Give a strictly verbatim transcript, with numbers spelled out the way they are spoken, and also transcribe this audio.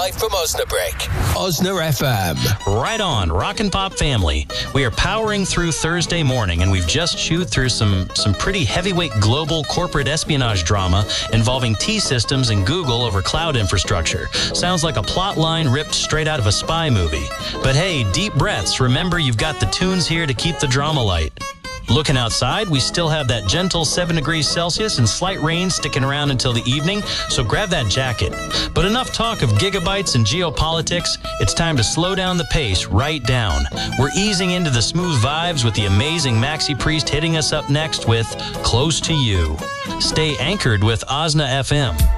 live from Osnabrück. Osna F M. Right on, Rock and Pop family. We are powering through Thursday morning, and we've just chewed through some, some pretty heavyweight global corporate espionage drama involving T-Systems and Google over cloud infrastructure. Sounds like a plot line ripped straight out of a spy movie. But hey, deep breaths. Remember, you've got the tunes here to keep the drama light. Looking outside, we still have that gentle seven degrees Celsius and slight rain sticking around until the evening, so grab that jacket. But enough talk of gigabytes and geopolitics. It's time to slow down the pace right down. We're easing into the smooth vibes with the amazing Maxi Priest hitting us up next with Close to You. Stay anchored with Osna F M.